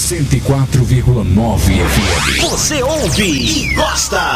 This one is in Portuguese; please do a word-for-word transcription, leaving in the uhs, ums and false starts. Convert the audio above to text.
cento e quatro vírgula nove F M. Você ouve e gosta.